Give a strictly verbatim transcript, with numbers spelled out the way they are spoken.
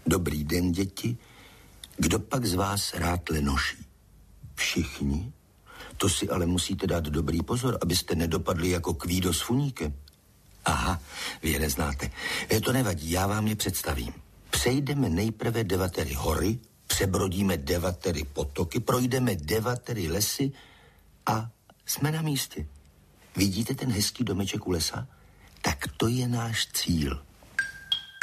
Dobrý den, děti. Kdo pak z vás rád lenoší? Všichni? To si ale musíte dát dobrý pozor, abyste nedopadli jako kvído s funíkem. Aha, vy je neznáte. E, to nevadí, já vám je představím. Přejdeme nejprve devatery hory, přebrodíme devatery potoky, projdeme devatery lesy a jsme na místě. Vidíte ten hezký domeček u lesa? Tak to je náš cíl.